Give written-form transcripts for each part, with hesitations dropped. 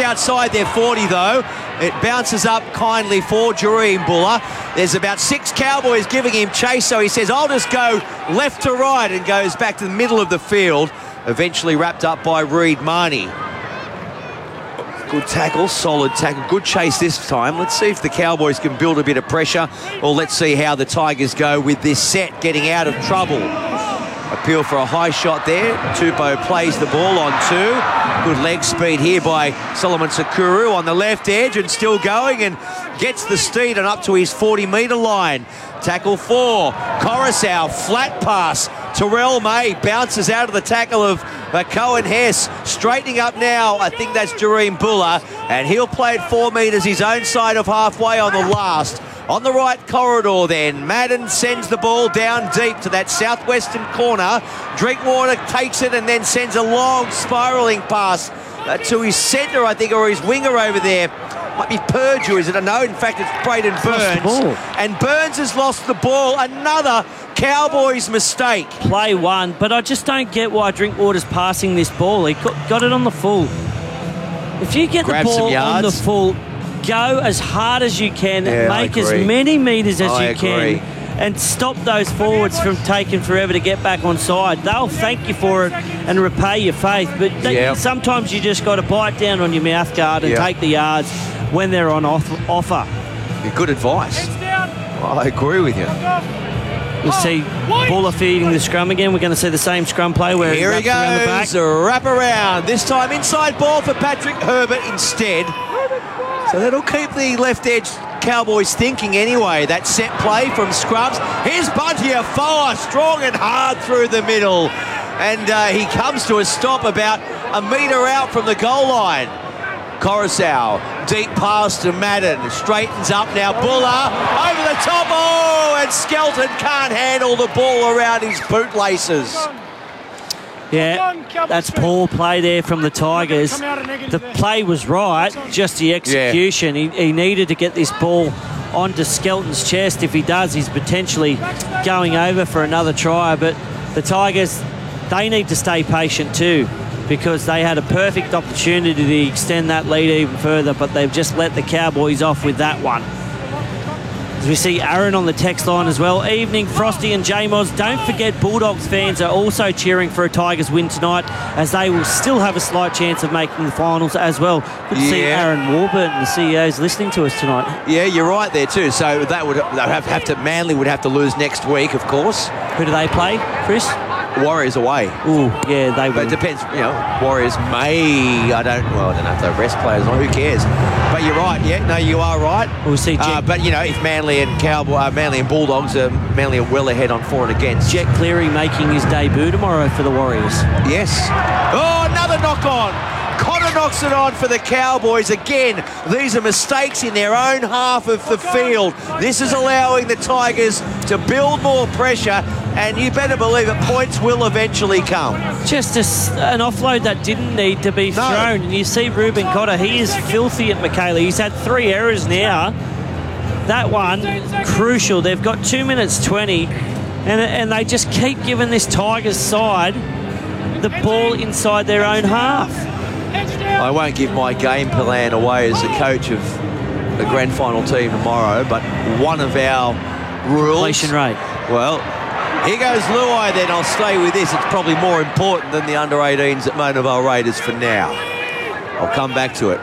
outside their 40, though. It bounces up kindly for Jahream Bula. There's about 6 Cowboys giving him chase, so he says, I'll just go left to right, and goes back to the middle of the field, eventually wrapped up by Reed Mahoney. Good tackle, solid tackle, good chase this time. Let's see if the Cowboys can build a bit of pressure, or let's see how the Tigers go with this set, getting out of trouble. Appeal for a high shot there. Tupou plays the ball on 2. Good leg speed here by Solomon Sakuru on the left edge, and still going, and gets the steed and up to his 40-metre line. Tackle 4, Coruscant, flat pass. Terrell May bounces out of the tackle of Cohen Hess. Straightening up now, I think that's Jahream Bula, and he'll play it 4 metres his own side of halfway on the last. On the right corridor then, Madden sends the ball down deep to that southwestern corner. Drinkwater takes it and then sends a long spiralling pass to his centre, I think, or his winger over there. Might be Purdue, is it? No, in fact, it's Braden Burns. And Burns has lost the ball. Another Cowboys mistake. Play 1, but I just don't get why Drinkwater's passing this ball. He got it on the full. If you get the ball on the full, go as hard as you can, make as many metres as you can, and stop those forwards from taking forever to get back on side. They'll thank you for it and repay your faith, but sometimes you just got to bite down on your mouth guard and take the yards when they're on offer. Good advice. I agree with you. We'll see Bula feeding the scrum again. We're going to see the same scrum play where here he goes, around the back. Wrap around. This time inside ball for Patrick Herbert instead. So that'll keep the left edge Cowboys thinking anyway. That set play from scrums. Here's Bunty Afoa, strong and hard through the middle. And he comes to a stop about a metre out from the goal line. Coruscant, deep pass to Madden, straightens up now. Bula over the top. Oh, and Skelton can't handle the ball around his bootlaces. Yeah, that's poor play there from the Tigers. The play was right, just the execution. He needed to get this ball onto Skelton's chest. If he does, he's potentially going over for another try. But the Tigers, they need to stay patient too, because they had a perfect opportunity to extend that lead even further, but they've just let the Cowboys off with that one. As we see Aaron on the text line as well. Evening, Frosty and J-Moz. Don't forget Bulldogs fans are also cheering for a Tigers win tonight, as they will still have a slight chance of making the finals as well. Good to see Aaron Warburton, the CEO's, listening to us tonight. Yeah, you're right there too. So that would have to, Manly would have to lose next week, of course. Who do they play, Chris? Warriors away. Ooh, yeah, they will. But it depends, you know, Warriors may, I don't know if they rest players or who cares. But you're right, you are right. We'll see. But, you know, if Manly and Bulldogs, Manly are well ahead on for and against. Jet Cleary making his debut tomorrow for the Warriors. Yes. Oh, another knock on. Connor knocks it on for the Cowboys. Again, these are mistakes in their own half of the field. This is allowing the Tigers to build more pressure, and you better believe it, points will eventually come. Just an offload that didn't need to be thrown. And you see Ruben Cotter, he is filthy at Michaela. He's had 3 errors now. That one, crucial. They've got 2 minutes 20, and they just keep giving this Tigers side the ball inside their own half. I won't give my game plan away as the coach of the grand final team tomorrow, but one of our rules... Completion rate. Well, here goes Luai then. I'll stay with this. It's probably more important than the under-18s at Mona Vale Raiders for now. I'll come back to it.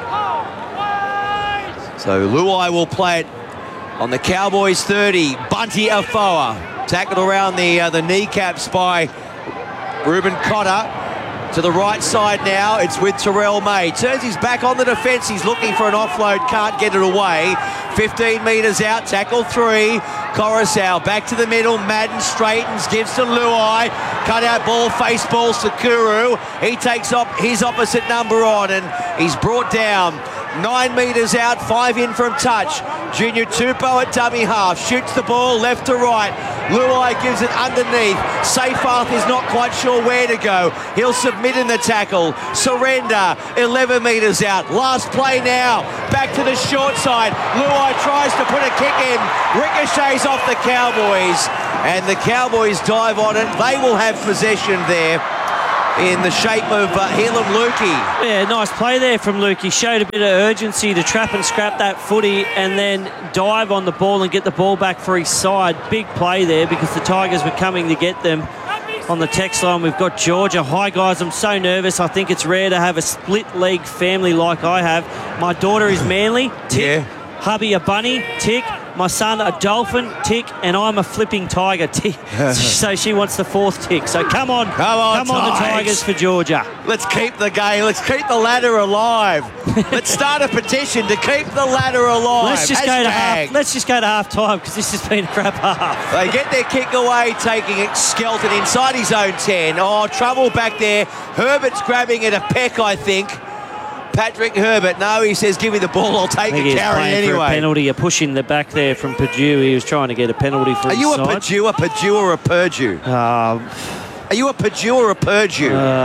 So Luai will play it on the Cowboys 30. Bunty Afoa tackled around the kneecaps by Ruben Cotter. To the right side now, it's with Terrell May. Turns his back on the defence. He's looking for an offload, can't get it away. 15 metres out, tackle 3. Coruscant back to the middle. Madden straightens, gives to Luai. Cut out ball, face ball, Sakuru. He takes up his opposite number on, and he's brought down. 9 metres out, 5 in from touch. Junior Tupou at dummy half. Shoots the ball left to right. Luai gives it underneath. Seyfarth is not quite sure where to go. He'll submit in the tackle. Surrender. 11 metres out. Last play now. Back to the short side. Luai tries to put a kick in. Ricochets off the Cowboys. And the Cowboys dive on it. They will have possession there. in the shape of Helam Lukey. Yeah, nice play there from Lukey. Showed a bit of urgency to trap and scrap that footy and then dive on the ball and get the ball back for his side. Big play there because the Tigers were coming to get them. On the text line, we've got Georgia. Hi, guys. I'm so nervous. I think it's rare to have a split-league family like I have. My daughter is Manly. Tick. Yeah. Hubby a bunny. Tick. My son a dolphin. Tick. And I'm a flipping tiger. Tick. So she wants the fourth tick. So come on the Tigers for Georgia. Let's keep the game. Let's keep the ladder alive. Let's start a petition to keep the ladder alive. Let's just go to half time because this has been a crap half. They get their kick away, taking it Skelton inside his own 10. Oh, trouble back there. Herbert's grabbing it a peck, I think. Patrick Herbert, no, he says, give me the ball, I'll take the carry anyway. For a penalty, a push in the back there from Purdue. He was trying to get a penalty for his side. Are you a Purdue or a Purdue? Are you a Purdue or a Purdue?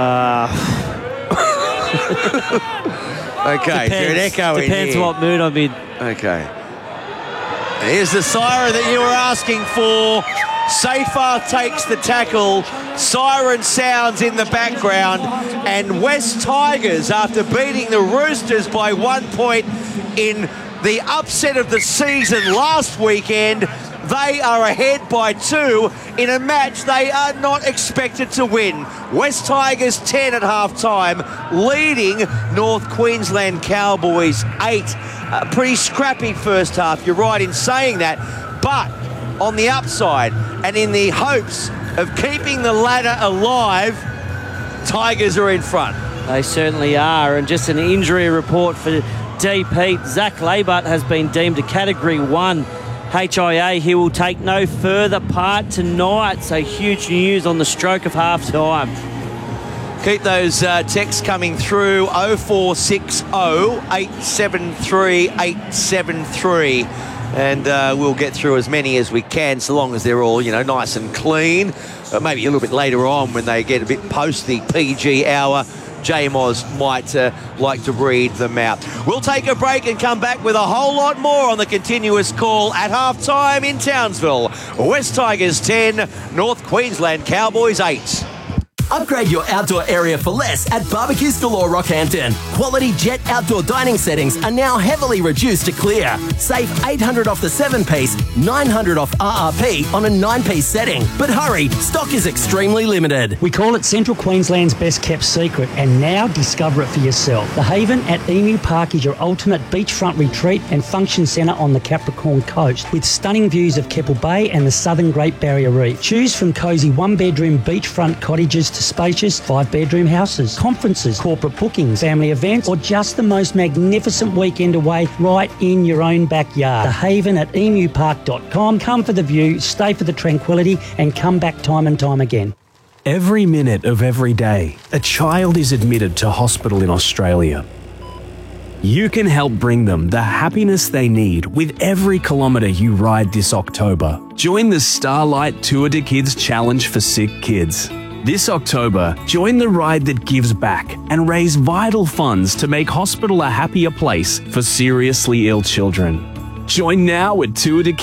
Okay, there's an echo in here. Depends what mood I'm in. Okay. Here's the siren that you were asking for. Seyfarth takes the tackle. Siren sounds in the background. And West Tigers, after beating the Roosters by 1 point in the upset of the season last weekend, they are ahead by 2 in a match they are not expected to win. West Tigers 10 at half-time, leading North Queensland Cowboys 8. A pretty scrappy first half, you're right in saying that. But on the upside and in the hopes of keeping the ladder alive, Tigers are in front. They certainly are. And just an injury report for DP. Zach Labart has been deemed a Category 1 HIA. He will take no further part tonight. So huge news on the stroke of half-time. Keep those texts coming through. 0460 873 873. And we'll get through as many as we can, so long as they're all, nice and clean. Maybe a little bit later on when they get a bit post the PG hour, JMOS might like to read them out. We'll take a break and come back with a whole lot more on the continuous call at halftime in Townsville. West Tigers 10, North Queensland Cowboys 8. Upgrade your outdoor area for less at Barbecues Galore Rockhampton. Quality Jet outdoor dining settings are now heavily reduced to clear. Save $800 off the 7-piece, $900 off RRP on a 9-piece setting. But hurry, stock is extremely limited. We call it Central Queensland's best kept secret, and now discover it for yourself. The Haven at Emu Park is your ultimate beachfront retreat and function centre on the Capricorn coast, with stunning views of Keppel Bay and the southern Great Barrier Reef. Choose from cosy 1-bedroom beachfront cottages to spacious 5-bedroom houses, conferences, corporate bookings, family events, or just the most magnificent weekend away right in your own backyard. The Haven at emupark.com. Come for the view, stay for the tranquility, and come back time and time again. Every minute of every day, a child is admitted to hospital in Australia. You can help bring them the happiness they need with every kilometre you ride this October. Join the Starlight Tour de Kids Challenge for Sick Kids. This October, join the ride that gives back and raise vital funds to make hospital a happier place for seriously ill children. Join now at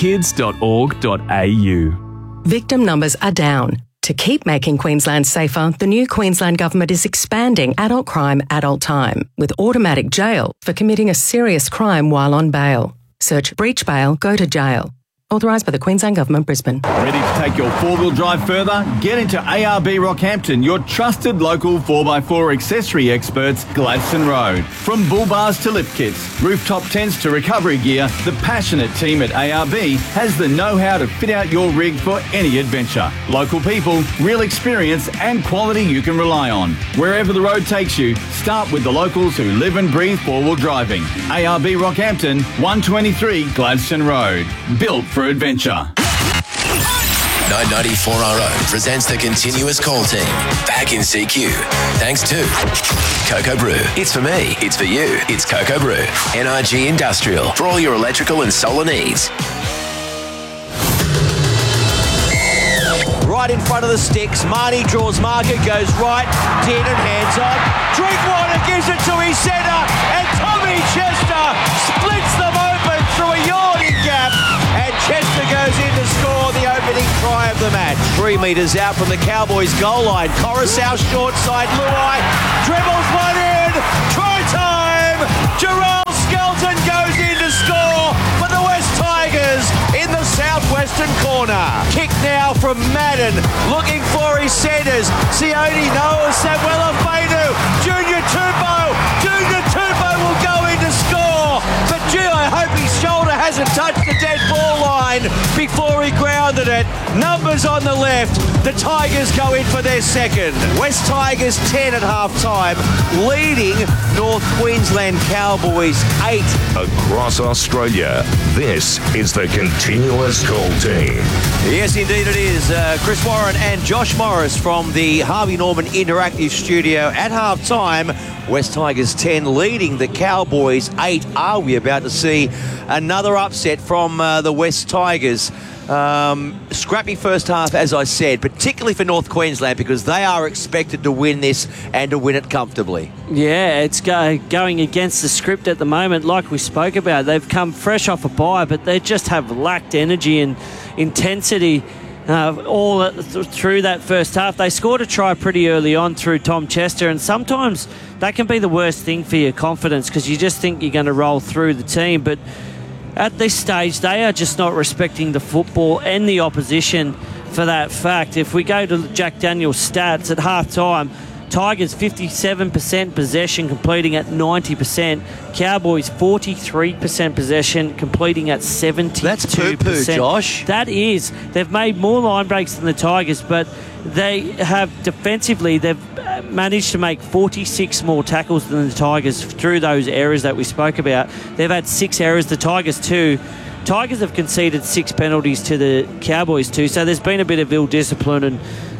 tourdekids.org.au. Victim numbers are down. To keep making Queensland safer, the new Queensland Government is expanding adult crime, adult time, with automatic jail for committing a serious crime while on bail. Search breach bail, go to jail. Authorised by the Queensland Government, Brisbane. Ready to take your four-wheel drive further? Get into ARB Rockhampton, your trusted local 4x4 accessory experts, Gladstone Road. From bull bars to lift kits, rooftop tents to recovery gear, the passionate team at ARB has the know-how to fit out your rig for any adventure. Local people, real experience and quality you can rely on. Wherever the road takes you, start with the locals who live and breathe four-wheel driving. ARB Rockhampton, 123 Gladstone Road. Built for adventure. 994RO presents the continuous call team back in CQ. Thanks to Cocoa Brew. It's for me, it's for you, it's Cocoa Brew. NRG Industrial for all your electrical and solar needs. Right in front of the sticks, Marnie draws marker, goes right, Din and hands on. Drinkwater gives it to his centre, and Tommy Chester splits them open through a yawning gap. And Chester goes in to score the opening try of the match. 3 metres out from the Cowboys' goal line. Coruscant short side, Luai dribbles one in. Try time! Gerald Skelton goes in to score for the West Tigers in the southwestern corner. Kick now from Madden, looking for his centres. Sione Noah, Samuel Fadu, Junior Tupou will go in to score. But gee, I hope his shoulder hasn't touched the dead ball line before he grounded it. Numbers on the left. The Tigers go in for their second. West Tigers 10 at half-time, leading North Queensland Cowboys 8. Across Australia, this is the Continuous Call Team. Yes, indeed it is. Chris Warren and Josh Morris from the Harvey Norman Interactive Studio at half-time. West Tigers 10 leading the Cowboys 8. Are we about to see another upset from the West Tigers? Scrappy first half, as I said, particularly for North Queensland, because they are expected to win this and to win it comfortably. Yeah, it's going against the script at the moment, like we spoke about. They've come fresh off a bye, but they just have lacked energy and intensity all through that first half. They scored a try pretty early on through Tom Chester, and sometimes that can be the worst thing for your confidence because you just think you're going to roll through the team. But at this stage, they are just not respecting the football and the opposition for that fact. If we go to Jack Daniels' stats at half-time, Tigers 57% possession, completing at 90%. Cowboys 43% possession, completing at 72%. That's poo-poo, Josh. That is. They've made more line breaks than the Tigers, but they have defensively, they've managed to make 46 more tackles than the Tigers through those errors that we spoke about. They've had 6 errors, the Tigers 2. Tigers have conceded 6 penalties to the Cowboys 2, so there's been a bit of ill discipline, and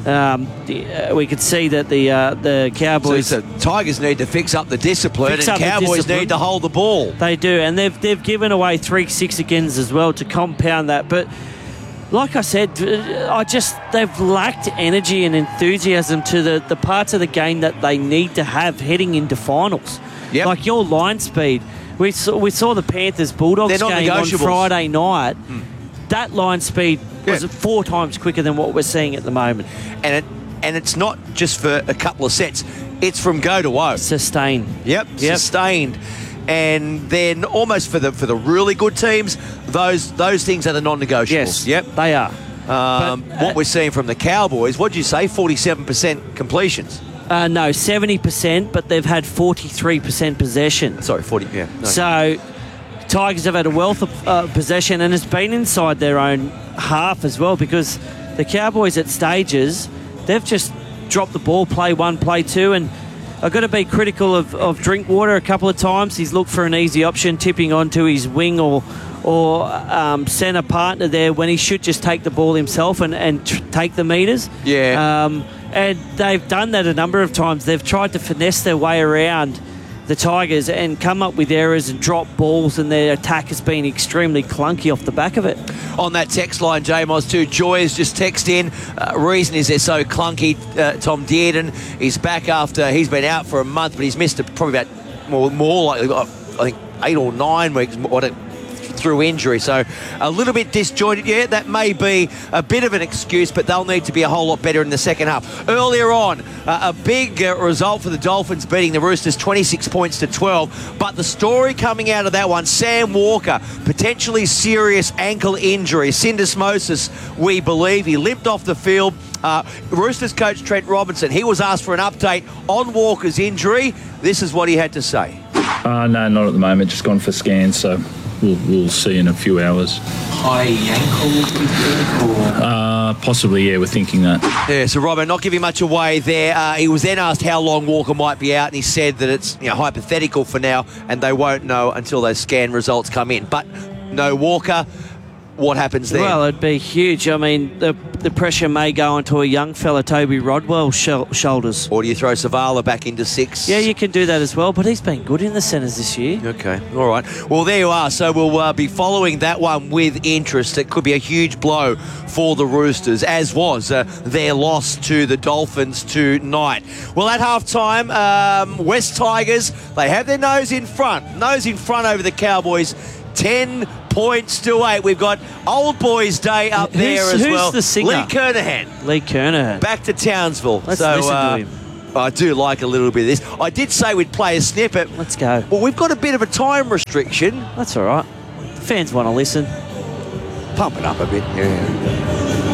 we could see that the Cowboys... So Tigers need to fix up the discipline, and Cowboys need to hold the ball. They do, and they've given away 3 6-agains as well to compound that. But like I said, they've lacked energy and enthusiasm to the parts of the game that they need to have heading into finals. Yep. Like your line speed. We saw the Panthers-Bulldogs game on Friday night. That line speed was 4 times quicker than what we're seeing at the moment. And it's not just for a couple of sets. It's from go to woe. Sustained. Yep. Sustained. And then almost for the really good teams, those things are the non-negotiables. Yes, yep, they are. What we're seeing from the Cowboys, what did you say, 47% completions? No, 70%, but they've had 43% possession. Sorry, 40, yeah. No. So Tigers have had a wealth of possession, and it's been inside their own half as well, because the Cowboys at stages, they've just dropped the ball, play 1, play 2, and I've got to be critical of Drinkwater a couple of times. He's looked for an easy option, tipping onto his wing or centre partner there when he should just take the ball himself and take the metres. Yeah. And they've done that a number of times. They've tried to finesse their way around the Tigers and come up with errors and drop balls, and their attack has been extremely clunky off the back of it. On that text line, J-Moz too, Joy has just texted in. Reason is they're so clunky. Tom Dearden, he's back after he's been out for a month, but he's missed probably about more like I think 8 or 9 weeks through injury, so a little bit disjointed. Yeah, that may be a bit of an excuse, but they'll need to be a whole lot better in the second half. Earlier on, a big result for the Dolphins, beating the Roosters 26 points to 12, but the story coming out of that one, Sam Walker, potentially serious ankle injury, syndesmosis, we believe. He limped off the field. Roosters coach Trent Robinson, he was asked for an update on Walker's injury. This is what he had to say. No, not at the moment, just gone for scans, so we'll see in a few hours. High ankle, possibly, yeah, we're thinking that. Yeah, so Robert, not giving much away there. He was then asked how long Walker might be out, and he said that it's hypothetical for now, and they won't know until those scan results come in. But no Walker. What happens there? Well, it'd be huge. I mean, the pressure may go onto a young fella, Toby Rodwell's shoulders. Or do you throw Savala back into 6? Yeah, you can do that as well, but he's been good in the centres this year. Okay, all right. Well, there you are. So we'll be following that one with interest. It could be a huge blow for the Roosters, as was their loss to the Dolphins tonight. Well, at halftime, West Tigers, they have their nose in front over the Cowboys, 10 points to 8. We've got Old Boys Day up there as well. Who's the singer? Lee Kernahan. Lee Kernahan. Back to Townsville. Let's listen to him. I do like a little bit of this. I did say we'd play a snippet. Let's go. Well, we've got a bit of a time restriction. That's all right. The fans want to listen. Pump it up a bit. Yeah.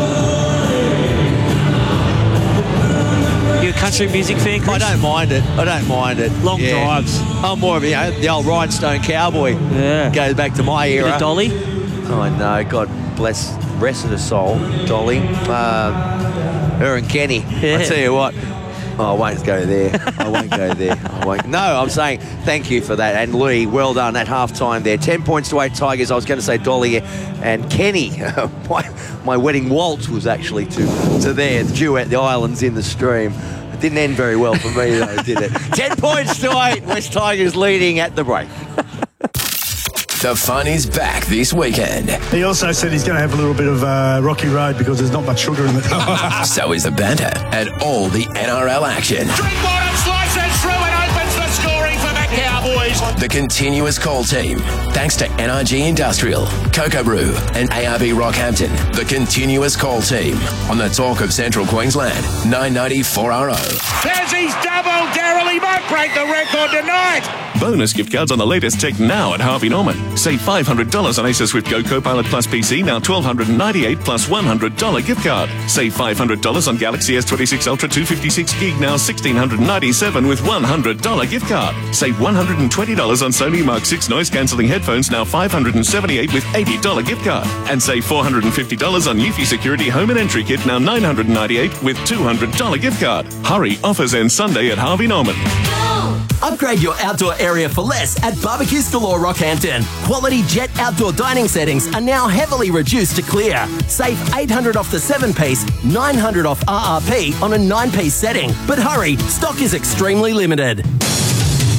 You a country music fan, Chris? I don't mind it. Long drives. I'm more of the old Rhinestone Cowboy. Yeah. Goes back to my era. Bit of Dolly? Oh, no. God bless rest of the soul. Dolly. Her and Kenny. Yeah. I tell you what. Oh, I won't go there. No, I'm saying thank you for that. And Lee, well done at halftime there. 10 points to 8 Tigers. I was going to say Dolly and Kenny. My wedding waltz was actually to there. The duet, the Islands in the Stream. It didn't end very well for me, though, did it? 10 points to 8. West Tigers leading at the break. The fun is back this weekend. He also said he's going to have a little bit of Rocky Road because there's not much sugar in it. So is the banter and all the NRL action. Drinkwater slices through and opens the scoring for the Cowboys. The continuous call team, thanks to NRG Industrial, Cocoa Brew and ARB Rockhampton. The continuous call team on the Talk of Central Queensland, 990 4RO. There's his double. Darryl, he might break the record tonight. Bonus gift cards on the latest tech now at Harvey Norman. Save $500 on Acer Swift Go Copilot Plus PC, now $1,298 plus $100 gift card. Save $500 on Galaxy S26 Ultra 256 gig, now $1,697 with $100 gift card. Save $120 on Sony Mark 6 noise cancelling headphones, now $578 with $80 gift card. And save $450 on Eufy Security Home and Entry Kit, now $998 with $200 gift card. Hurry, offers end Sunday at Harvey Norman. Upgrade your outdoor area for less at Barbecues Galore Rockhampton. Quality Jet outdoor dining settings are now heavily reduced to clear. Save $800 off the 7-piece, $900 off RRP on a 9-piece setting. But hurry, stock is extremely limited.